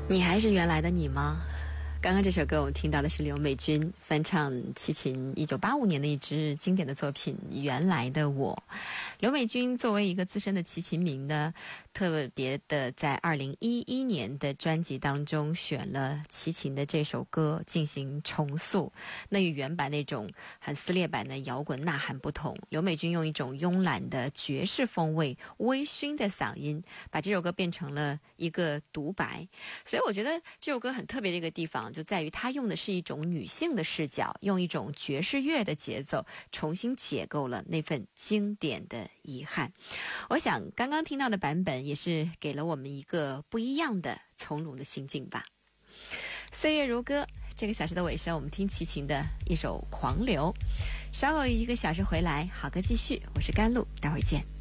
你还是原来的你吗？刚刚这首歌我们听到的是刘美君翻唱齐秦1985年的一支经典的作品《原来的我》。刘美君作为一个资深的齐秦迷呢，特别的在2011年的专辑当中选了齐秦的这首歌进行重塑。那与原版那种很撕裂版的摇滚呐喊不同，刘美君用一种慵懒的爵士风味、微醺的嗓音，把这首歌变成了一个独白。所以我觉得这首歌很特别的一个地方就在于它用的是一种女性的视角，用一种爵士乐的节奏重新解构了那份经典的遗憾。我想刚刚听到的版本也是给了我们一个不一样的从容的心境吧。岁月如歌，这个小时的尾声我们听齐秦的一首《狂流》。稍后1个小时回来，好歌继续，我是甘露，待会儿见。